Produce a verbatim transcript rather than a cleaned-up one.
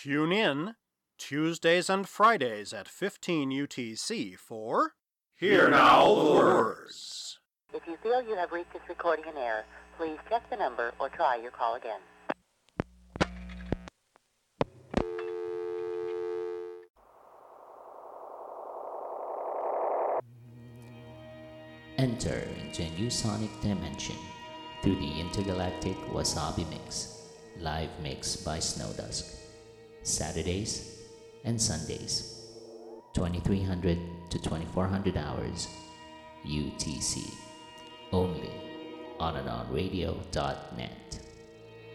Tune in Tuesdays and Fridays at fifteen U T C for Hear Now the Words. If you feel you have reached this recording in error, please check the number or try your call again. Enter into a new sonic dimension through the intergalactic Wasabi Mix, live mix by Snowdusk, Saturdays and Sundays, twenty-three hundred to twenty-four hundred hours U T C, only on and on radio dot net.